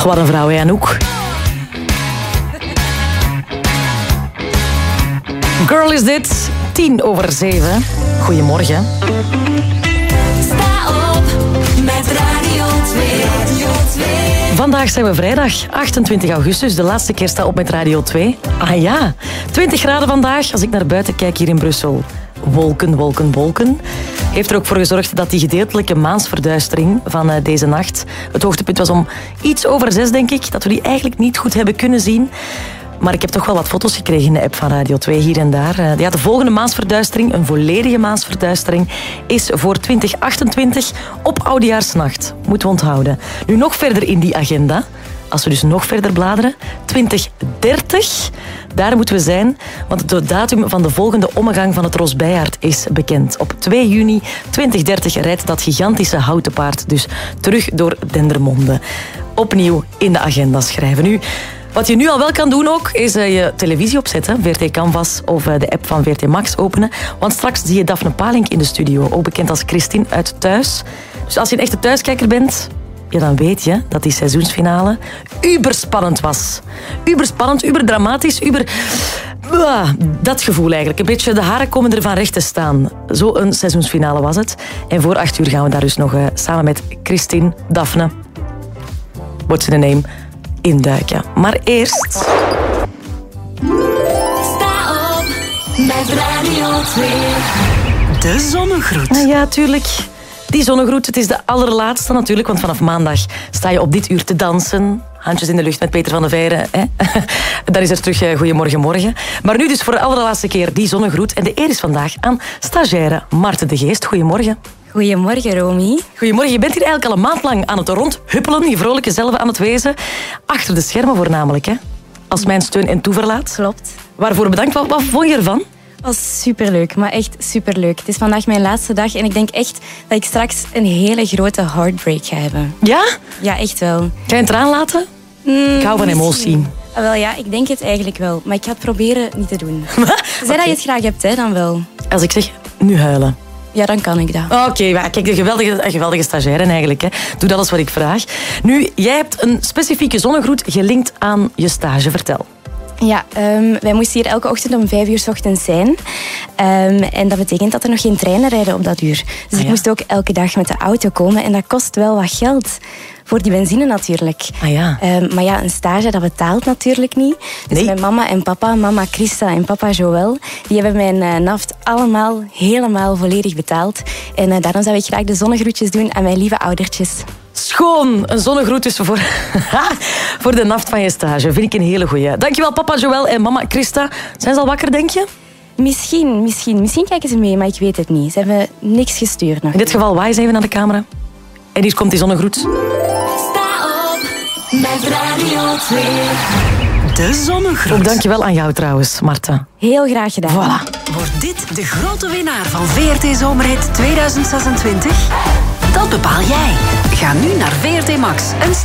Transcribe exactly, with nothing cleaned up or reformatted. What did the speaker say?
Ach, wat een vrouw, hè, Anouk. Girl is dit, tien over zeven. Goedemorgen. Sta op met Radio twee. Radio twee. Vandaag zijn we vrijdag, achtentwintig augustus. De laatste keer Sta op met Radio twee. Ah ja, twintig graden vandaag. Als ik naar buiten kijk hier in Brussel. Wolken, wolken, wolken. Heeft er ook voor gezorgd dat die gedeeltelijke maansverduistering van uh, deze nacht... Het hoogtepunt was om iets over zes, denk ik. Dat we die eigenlijk niet goed hebben kunnen zien. Maar ik heb toch wel wat foto's gekregen in de app van Radio twee hier en daar. Uh, ja, de volgende maansverduistering, een volledige maansverduistering, is voor twintig achtentwintig op Oudejaarsnacht. Moeten we onthouden. Nu nog verder in die agenda... Als we dus nog verder bladeren, twintig dertig, daar moeten we zijn. Want de datum van de volgende ommegang van het Rosbijaard is bekend. Op twee juni twintig dertig rijdt dat gigantische houten paard dus terug door Dendermonde. Opnieuw in de agenda schrijven. Nu, wat je nu al wel kan doen ook, is uh, je televisie opzetten, V R T Canvas of uh, de app van V R T Max openen. Want straks zie je Daphne Palink in de studio, ook bekend als Christine uit Thuis. Dus als je een echte thuiskijker bent... Ja, dan weet je dat die seizoensfinale uberspannend was. Uberspannend, uberdramatisch, uber... Uh, dat gevoel eigenlijk. Een beetje de haren komen er van recht te staan. Zo'n seizoensfinale was het. En voor acht uur gaan we daar dus nog uh, samen met Christine, Daphne, what's in the name, induiken. Maar eerst... Sta op met Radio twee. De zonnegroet. Nou ja, tuurlijk. Die zonnegroet, het is de allerlaatste natuurlijk, want vanaf maandag sta je op dit uur te dansen. Handjes in de lucht met Peter van der Veijren. Hè? Dan is er terug uh, Goedemorgen Morgen. Maar nu dus voor de allerlaatste keer die zonnegroet. En de eer is vandaag aan stagiaire Marten de Geest. Goedemorgen. Goedemorgen, Romy. Goedemorgen. Je bent hier eigenlijk al een maand lang aan het rondhuppelen, je vrolijke zelf aan het wezen. Achter de schermen voornamelijk, hè? Als mijn steun en toeverlaat. Klopt. Waarvoor bedankt. Wat, wat vond je ervan? Het was superleuk, maar echt superleuk. Het is vandaag mijn laatste dag en ik denk echt dat ik straks een hele grote heartbreak ga hebben. Ja? Ja, echt wel. Ga je een traan laten? Mm, Ik hou van emotie. Ah, wel ja, ik denk het eigenlijk wel. Maar ik ga het proberen niet te doen. Zeg Okay. dat je het graag hebt, hè, dan wel. Als ik zeg, nu huilen. Ja, dan kan ik dat. Oké, okay, kijk, de geweldige, geweldige stagiaire eigenlijk. Hè. Doe alles wat ik vraag. Nu, jij hebt een specifieke zonnegroet gelinkt aan je stage. Vertel. Ja, um, wij moesten hier elke ochtend om vijf uur 's ochtends zijn. Um, en dat betekent dat er nog geen treinen rijden op dat uur. Dus ah, ja. ik moest ook elke dag met de auto komen. En dat kost wel wat geld. Voor die benzine natuurlijk. Ah, ja. Um, maar ja, een stage, dat betaalt natuurlijk niet. Dus nee. mijn mama en papa, mama Christa en papa Joël, die hebben mijn uh, naft allemaal helemaal volledig betaald. En uh, daarom zou ik graag de zonnegroetjes doen aan mijn lieve oudertjes. Schoon, een zonnegroet dus voor, voor de naft van je stage. Vind ik een hele goeie. Dankjewel papa Joël en mama Christa. Zijn ze al wakker, denk je? Misschien, misschien. Misschien kijken ze mee, maar ik weet het niet. Ze hebben niks gestuurd nog. In dit geval, waai eens even naar de camera. En hier komt die zonnegroet. Sta op met Radio twee. De zonnegroet. Ook dankjewel aan jou trouwens, Marta. Heel graag gedaan. Voilà. Wordt dit de grote winnaar van V R T Zomerhit tweeduizend zesentwintig? Dat bepaal jij. Ga nu naar V R T Max en